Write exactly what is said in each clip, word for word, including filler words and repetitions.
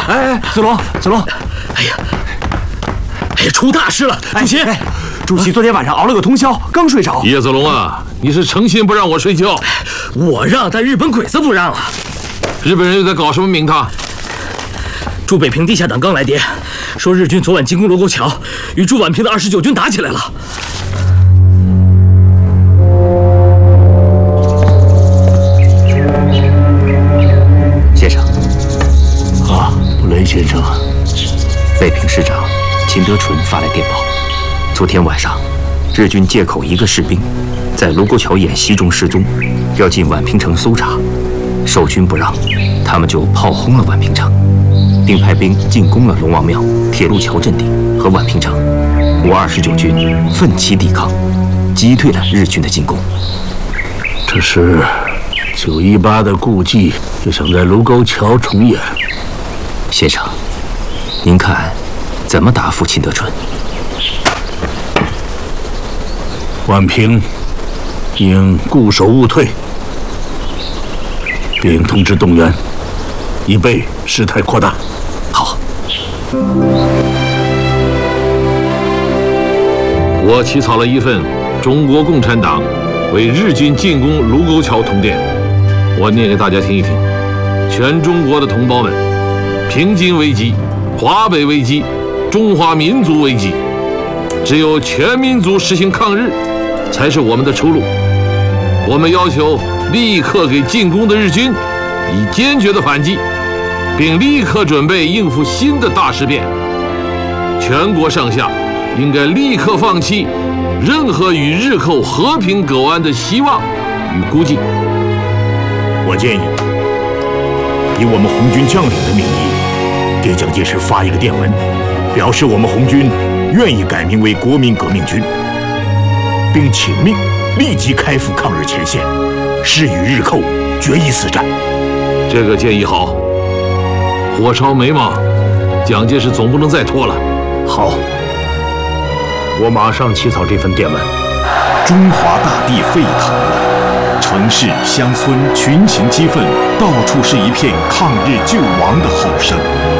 哎哎，子龙，子龙， 哎呀，哎呀，出大事了！主席， 哎、主席昨天晚上熬了个通宵，刚睡着。 叶子龙啊，你是诚心不让我睡觉？ 我让，但日本鬼子不让啊！ 日本人又在搞什么名堂？ 驻北平地下党刚来电，说日军昨晚进攻罗沟桥，与驻宛平的二十九军打起来了。 先生。 啊，布雷先生。 北平市长秦德纯发来电报，昨天晚上，日军借口一个士兵在卢沟桥演习中失踪，要进宛平城搜查，守军不让，他们就炮轰了宛平城，并派兵进攻了龙王庙、铁路桥阵地和宛平城。我二十九军奋起抵抗，击退了日军的进攻。 这是九一八的故伎，就想在卢沟桥重演。 先生，您看怎么答复秦德纯？ 宛平应固守勿退，并通知动员，以备事态扩大。 好。 我起草了一份中国共产党为日军进攻卢沟桥通电，我念给大家听一听。全中国的同胞们，平津危机、华北危机、中华民族危机，只有全民族实行抗日，才是我们的出路。我们要求立刻给进攻的日军以坚决的反击，并立刻准备应付新的大事变。全国上下应该立刻放弃任何与日寇和平苟安的希望与估计。 我建议以我们红军将领的名义，给蒋介石发一个电文，表示我们红军愿意改名为国民革命军，并请命立即开赴抗日前线，誓与日寇决一死战。 这个建议好，火烧眉毛，蒋介石总不能再拖了。 好，我马上起草这份电文。 中华大地沸腾了，城市乡村群情激愤，到处是一片抗日救亡的吼声。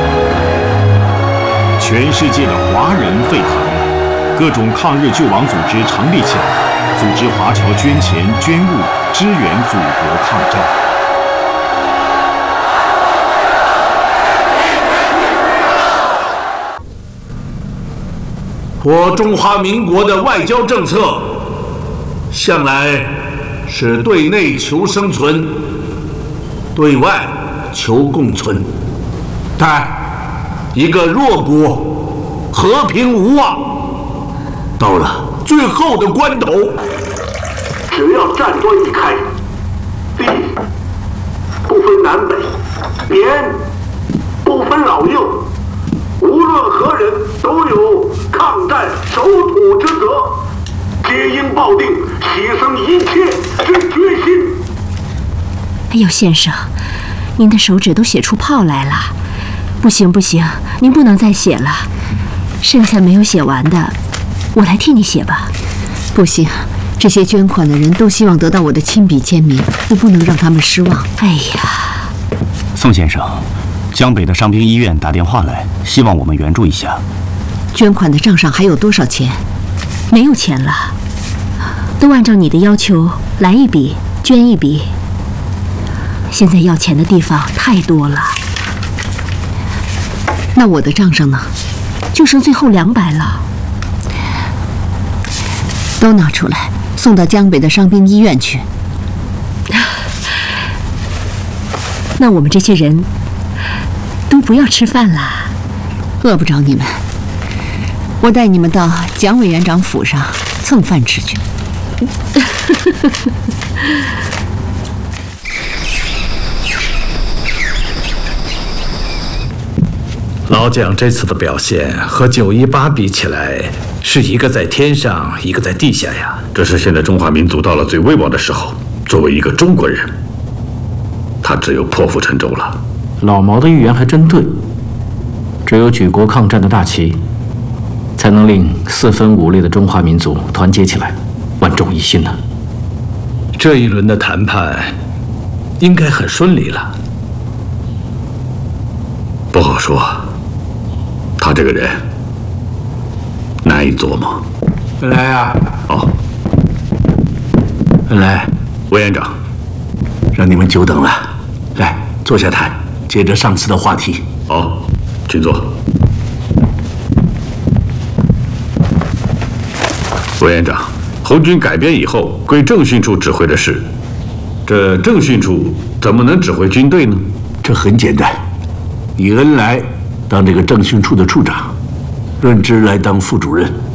全世界的华人沸腾了，各种抗日救亡组织成立起来，组织华侨捐钱捐物，支援祖国抗战。 我中华民国的外交政策，向来是对内求生存，对外求共存。但一个弱国和平无望，到了最后的关头，只要战端一开，地不分南北，年不分老幼，无论何人都有抗战守土之责，皆应抱定牺牲一切之决心。 哎呦，先生，您的手指都写出泡来了。不行不行，您不能再写了，剩下没有写完的，我来替你写吧。 不行，这些捐款的人都希望得到我的亲笔签名，我不能让他们失望。 哎呀， 宋先生，江北的伤兵医院打电话来，希望我们援助一下。 捐款的账上还有多少钱？ 没有钱了，都按照你的要求来一笔，捐一笔。现在要钱的地方太多了。 那我的账上呢？ 就剩最后两百了。 都拿出来，送到江北的伤兵医院去。 那我们这些人都不要吃饭了， 饿不着你们。我带你们到蒋委员长府上蹭饭吃去。 老蒋这次的表现和九一八比起来，是一个在天上，一个在地下呀。 这是现在中华民族到了最危亡的时候。作为一个中国人，他只有破釜沉舟了。 老毛的预言还真对，只有举国抗战的大旗，才能令四分五裂的中华民族团结起来，万众一心呢。这一轮的谈判应该很顺利了。 不好说，他这个人难以琢磨。 恩来啊！ 哦， 恩来， 委员长， 让你们久等了。来，坐下谈，接着上次的话题。 好，请坐。委员长，红军改编以后归政训处指挥的事，这政训处怎么能指挥军队呢？ 这很简单，以恩来当这个政训处的处长，润之来当副主任。